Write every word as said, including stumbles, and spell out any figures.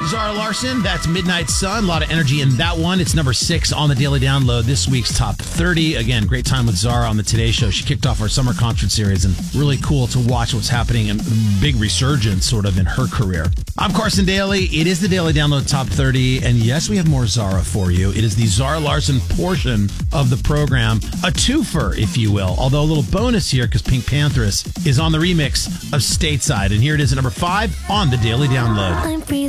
Zara Larson, that's Midnight Sun. A lot of energy in that one. It's number six on the Daily Download, this week's top thirty. Again, great time with Zara on the Today Show. She kicked off our summer concert series, and really cool to watch what's happening and big resurgence sort of in her career. I'm Carson Daly. It is the Daily Download Top thirty, and yes, we have more Zara for you. It is the Zara Larson portion of the program, a twofer, if you will, although a little bonus here because Pink Panthers is on the remix of Stateside, and here it is at number five on the Daily Download.